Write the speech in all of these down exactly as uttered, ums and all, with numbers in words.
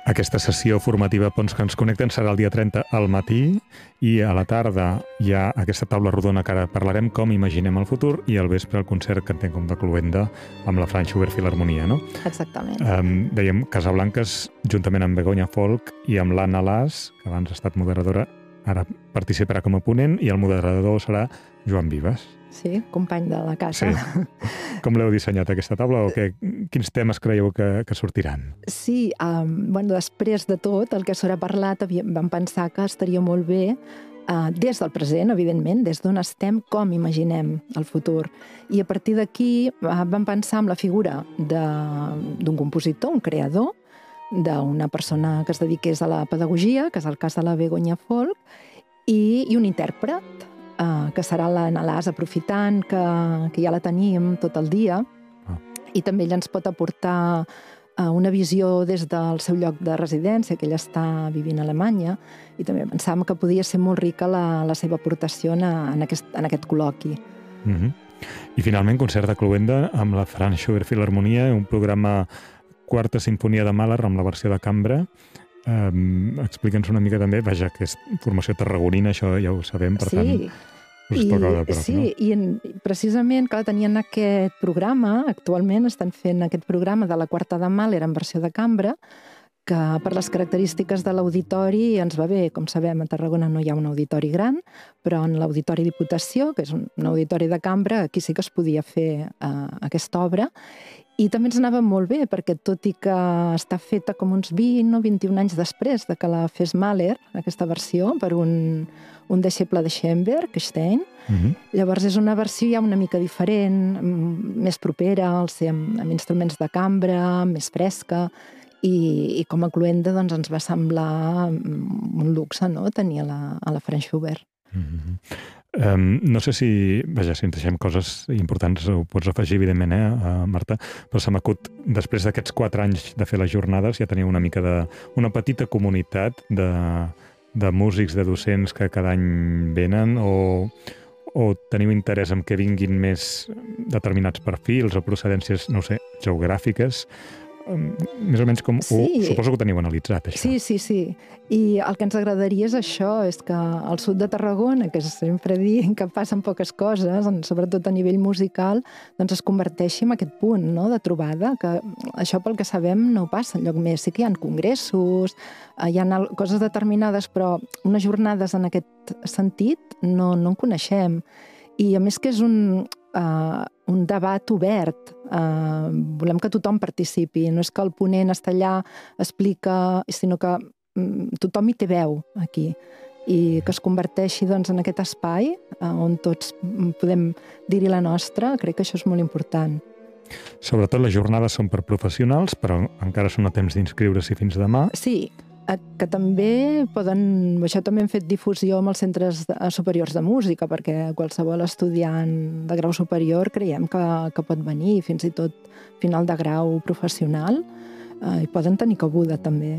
Aquesta sessió formativa Ponts que ens connecten serà el dia trenta al matí i a la tarda hi ha aquesta taula rodona que ara parlarem com imaginem el futur i al vespre el concert que entenc com de Cluenda amb la Franz Schubert Filharmonia, no? Exactament. Um, dèiem Casablanques juntament amb Begoña Folk i amb l'Anna Las, que abans ha estat moderadora, ara participarà com a ponent i el moderador serà Joan Vives. Sí, company de la casa. Sí. Com l'heu dissenyat aquesta taula o que, quins temes creieu que, que sortiran? Sí, um, bueno, després de tot el que s'haurà parlat vam pensar que estaria molt bé uh, des del present, evidentment, des d'on estem, com imaginem el futur. I a partir d'aquí uh, vam pensar en la figura d'un compositor, un creador, d'una persona que es dediqués a la pedagogia, que és el cas de la Begoña Folk, i, i un intèrpret, Uh, que serà l'Anna Las, aprofitant que, que ja la tenim tot el dia, ah. i també ella ens pot aportar uh, una visió des del seu lloc de residència, que ella està vivint a Alemanya, i també pensàvem que podia ser molt rica la, la seva aportació en, en, aquest, en aquest col·loqui. Mm-hmm. I finalment, concert de Cluenda amb la Franz Schubert Filharmonia, un programa Quarta Simfonia de Mahler amb la versió de cambra. Um, Explica'ns una mica també, vaja, que és formació tarragonina, això ja ho sabem, per sí. tant, us I, toca de prop, sí, no? I en, precisament, clar, tenien aquest programa, actualment estan fent aquest programa de la Quarta de Mahler en versió de cambra, que per les característiques de l'auditori ens va bé. Com sabem, a Tarragona no hi ha un auditori gran, però en l'Auditori Diputació, que és un, un auditori de cambra, aquí sí que es podia fer uh, aquesta obra. I també ens anava molt bé, perquè tot i que està feta com uns vint o vint-i-un anys després de que la fes Mahler, aquesta versió, per un, un deixeble de Schoenberg, Stein, mm-hmm. llavors és una versió ja una mica diferent, més propera, amb, amb instruments de cambra, més fresca, i, i com a cluenda doncs, ens va semblar un luxe, no?, tenir a la, a la Franz Schubert. Mm-hmm. Um, no sé si, vaja, si ens deixem coses importants, ho pots afegir, evidentment, eh, uh, Marta, però se m'acut, després d'aquests quatre anys de fer les jornades, ja teniu una mica de, una petita comunitat de, de músics, de docents que cada any venen, o, o teniu interès en que vinguin més determinats perfils o procedències, no sé, geogràfiques, més o menys com sí. ho, suposo que ho teniu analitzat, això. Sí, sí, sí. I el que ens agradaria és això, és que al sud de Tarragona, que sempre diuen que passen poques coses, sobretot a nivell musical, doncs es converteixi en aquest punt, no?, de trobada, que això pel que sabem no passa enlloc més. Sí que hi ha congressos, hi ha coses determinades, però unes jornades en aquest sentit no, no en coneixem. I a més que és un, uh, un debat obert, uh, volem que tothom participi, no és que el ponent està allà, explica, sinó que um, tothom hi té veu aquí, i que es converteixi doncs, en aquest espai uh, on tots podem dir-hi la nostra, crec que això és molt important. Sobretot les jornades són per professionals, però encara són a temps d'inscriure-s'hi fins demà. Sí, que també poden... Això també hem fet difusió amb els centres superiors de música, perquè qualsevol estudiant de grau superior creiem que, que pot venir, fins i tot final de grau professional, eh, i poden tenir cabuda també.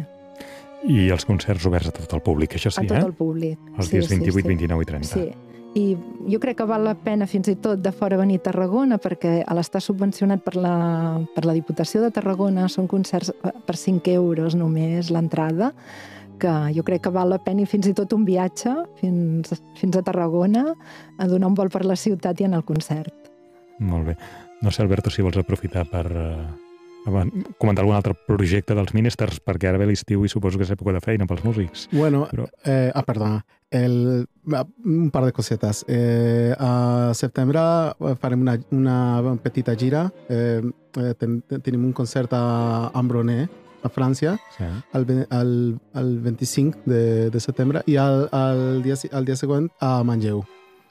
I els concerts oberts a tot el públic, això sí, eh? A tot el públic. Els dies sí, vint-i-vuit, sí, sí. vint-i-nou i trenta. Sí. I jo crec que val la pena fins i tot de fora venir a Tarragona, perquè a l'estar subvencionat per la, per la Diputació de Tarragona són concerts per cinc euros només l'entrada, que jo crec que val la pena, i fins i tot un viatge fins, fins a Tarragona a donar un vol per la ciutat i anar al concert. Molt bé. No sé, Alberto, si vols aprofitar per uh, comentar algun altre projecte dels Ministers, perquè ara ve l'estiu i suposo que és època de feina pels músics. Bueno, Però... eh, ah, perdona. El, un par de cosetes. Eh, a setembre farem una, una petita gira. Eh, ten, tenim un concert a Ambronay, a França, sí. el, el, el vint-i-cinc de, de setembre, i el, el, dia, el dia següent a Manlleu,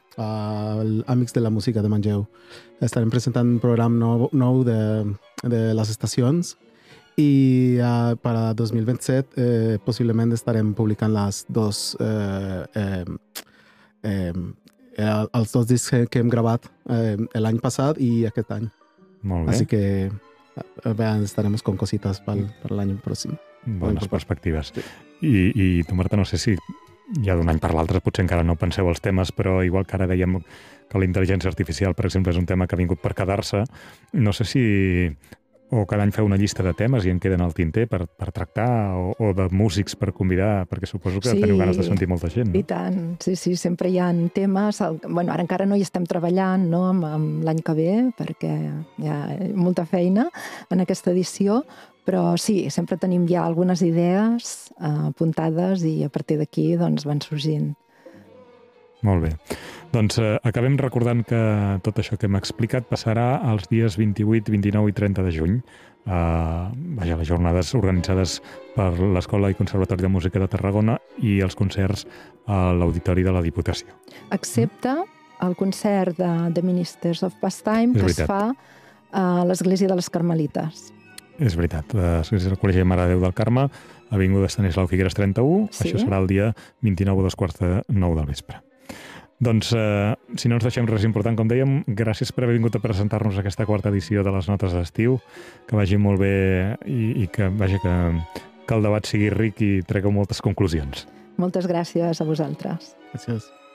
al Amics de la Música de Manlleu. Estarem presentant un programa nou, nou de, de les estacions, i uh, per a dos mil vint-i-set eh, possiblement estarem publicant les dos, eh, eh, eh, els dos discs que, que hem gravat eh, l'any passat i aquest any. Molt bé. Així que eh, estarem con cositas per, per l'any pròxim. Bones perspectives. I, I tu, Marta, no sé si ja d'un any per l'altre potser encara no penseu els temes, però igual que ara dèiem que la intel·ligència artificial, per exemple, és un tema que ha vingut per quedar-se, no sé si o cada any feu una llista de temes i en queden al tinter per, per tractar, o, o de músics per convidar, perquè suposo que Sí, teniu ganes de sentir molta gent, no? I tant, sí, sí, sempre hi ha temes. El, bueno, ara encara no hi estem treballant, no?, amb, amb l'any que ve, perquè hi ha molta feina en aquesta edició, però sí, sempre tenim ja algunes idees eh, apuntades i a partir d'aquí doncs, van sorgint. Molt bé. Doncs eh, acabem recordant que tot això que hem explicat passarà els dies vint-i-vuit, vint-i-nou i trenta de juny. Uh, vaja, les jornades organitzades per l'Escola i Conservatori de Música de Tarragona i els concerts a l'Auditori de la Diputació. Excepte el concert de The Ministers of Pastime, És que es veritat. fa a l'Església de les Carmelites. És veritat. L'església del Col·legi de Mare de Déu del Carme, Avinguda Estanislau Figueres trenta-u, Sí. això serà el dia vint-i-nou a dos quarts de nou del vespre. Doncs, eh, si no ens deixem res important, com dèiem, gràcies per haver vingut a presentar-nos aquesta quarta edició de les notes d'estiu, que vagi molt bé i, i que, vaja, que, que el debat sigui ric i tregueu moltes conclusions. Moltes gràcies a vosaltres. Gràcies.